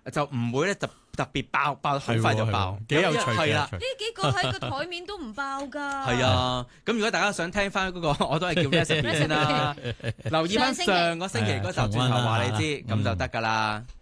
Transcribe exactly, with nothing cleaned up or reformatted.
就唔會咧特特別爆爆得好快就爆， 幾有趣係啦。 嘅。 呢幾個喺個台面都唔爆㗎。 係啊，咁如果大家想聽翻嗰個，我都係叫 recipe 先啦，留意翻上個星期嗰集轉頭話你知，咁就得㗎啦。